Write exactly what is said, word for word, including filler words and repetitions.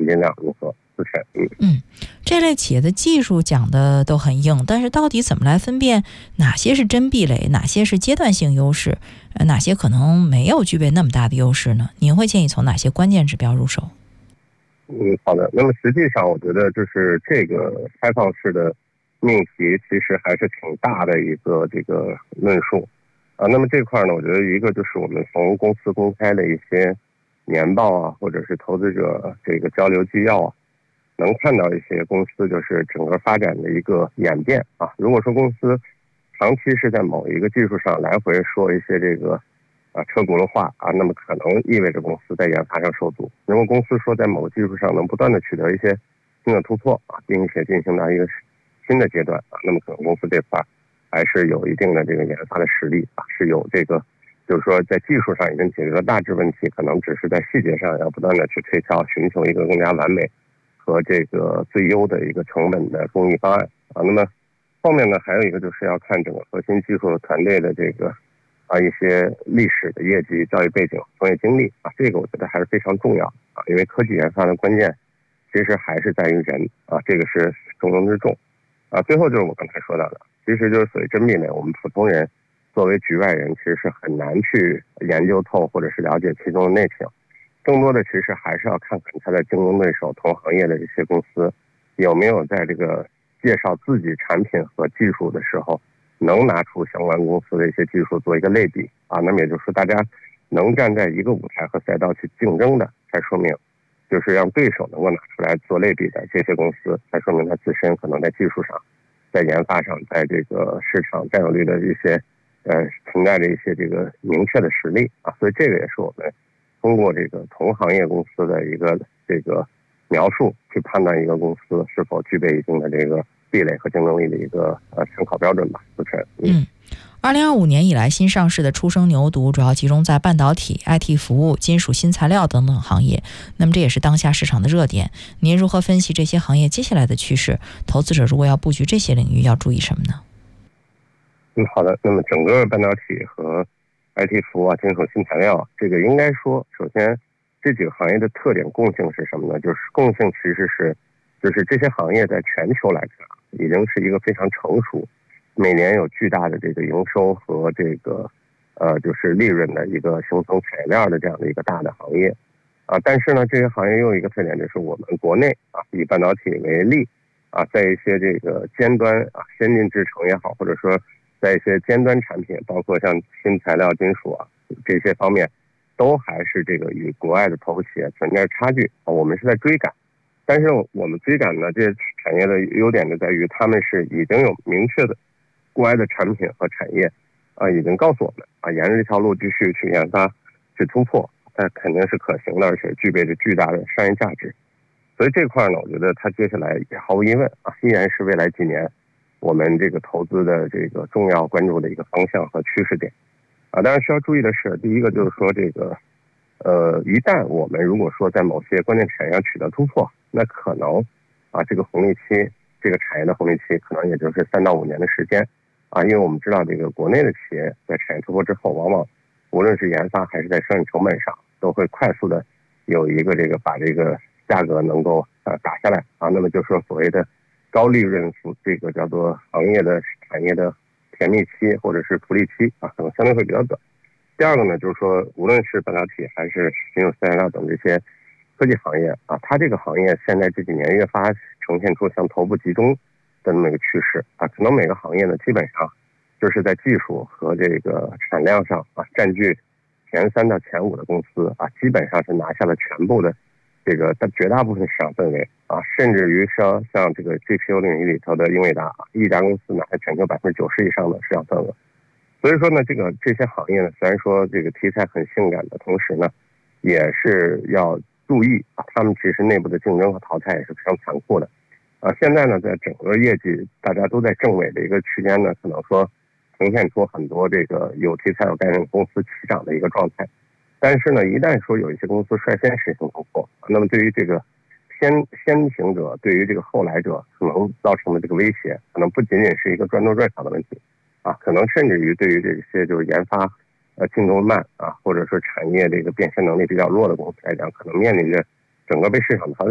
金量如何。 嗯嗯，这类企业的技术讲的都很硬，但是到底怎么来分辨哪些是真壁垒，哪些是阶段性优势，呃，哪些可能没有具备那么大的优势呢？您会建议从哪些关键指标入手？ 嗯，好的。那么实际上，我觉得就是这个开放式的命题，其实还是挺大的一个这个论述啊。那么这块呢，我觉得一个就是我们从公司公开的一些年报啊，或者是投资者这个交流纪要啊，能看到一些公司就是整个发展的一个演变啊。如果说公司长期是在某一个技术上来回说一些这个啊车轱辘话啊，那么可能意味着公司在研发上受阻。如果公司说在某个技术上能不断的取得一些新的突破啊，并且进行到一个新的阶段啊，那么可能公司这块还是有一定的这个研发的实力啊，是有这个就是说在技术上已经解决了大致问题，可能只是在细节上要不断的去推敲，寻求一个更加完美和这个最优的一个成本的工艺方案啊。那么后面呢，还有一个就是要看整个核心技术团队的这个啊一些历史的业绩、教育背景、从业经历啊，这个我觉得还是非常重要啊，因为科技研发的关键其实还是在于人啊，这个是重中之重啊。最后就是我刚才说到的，其实就是所谓真壁垒，我们普通人作为局外人，其实是很难去研究透或者是了解其中的内情。更多的其实还是要看看它的竞争对手、同行业的这些公司有没有在这个介绍自己产品和技术的时候，能拿出相关公司的一些技术做一个类比啊。那么也就是说，大家能站在一个舞台和赛道去竞争的，才说明就是让对手能够拿出来做类比的这些公司，才说明它自身可能在技术上、在研发上、在这个市场占有率的一些呃存在着一些这个明确的实力啊。所以这个也是我们通过这个同行业公司的一个这个描述，去判断一个公司是否具备一定的这个壁垒和竞争力的一个呃参考标准吧。主持人， 嗯，二零二五年以来新上市的初生牛犊主要集中在半导体、I T 服务、金属新材料等等行业，那么这也是当下市场的热点。您如何分析这些行业接下来的趋势？投资者如果要布局这些领域，要注意什么呢？ 嗯，好的。那么整个半导体和I T 服务啊、金属新材料，这个应该说，首先这几个行业的特点共性是什么呢？就是共性其实是，就是这些行业在全球来看，已经是一个非常成熟，每年有巨大的这个营收和这个呃就是利润的一个形成产业链的这样的一个大的行业啊。但是呢，这些行业又有一个特点，就是我们国内啊以半导体为例啊，在一些这个尖端啊先进制程也好，或者说在一些尖端产品，包括像新材料、金属啊这些方面，都还是这个与国外的头部企业存在差距啊。我们是在追赶，但是我们追赶呢，这些产业的优点就在于他们是已经有明确的国外的产品和产业啊，已经告诉我们啊，沿着这条路继续去研发、去突破，它肯定是可行的，而且具备着巨大的商业价值。所以这块呢，我觉得它接下来也毫无疑问啊，依然是未来几年我们这个投资的这个重要关注的一个方向和趋势点啊。当然需要注意的是，第一个就是说这个呃，一旦我们如果说在某些关键产业上取得突破，那可能啊这个红利期，这个产业的红利期可能也就是三到五年的时间啊。因为我们知道这个国内的企业在产业突破之后，往往无论是研发还是在生产成本上，都会快速的有一个这个把这个价格能够呃打下来啊。那么就是说所谓的高利润这个叫做行业的产业的甜蜜期或者是福利期啊，可能相对会比较短。第二个呢，就是说无论是半导体还是金属材料等这些科技行业啊，它这个行业现在这几年越发呈现出向头部集中的那么一个趋势啊。可能每个行业呢，基本上就是在技术和这个产量上啊，占据前三到前五的公司啊，基本上是拿下了全部的这个绝大部分市场份额啊，甚至于像像这个 G P U 领域里头的英伟达啊，一家公司拿下全球百分之九十以上的市场份额。所以说呢，这个这些行业呢，虽然说这个题材很性感的同时呢，也是要注意啊，他们其实内部的竞争和淘汰也是非常残酷的啊。现在呢，在整个业绩大家都在正位的一个区间呢，可能说呈现出很多这个有题材有概念公司齐涨的一个状态。但是呢，一旦说有一些公司率先实行突破，那么对于这个先先行者，对于这个后来者可能造成的这个威胁，可能不仅仅是一个赚多赚少的问题啊，可能甚至于对于这些就是研发呃进度慢啊，或者说产业这个变现能力比较弱的公司来讲，可能面临着整个被市场淘汰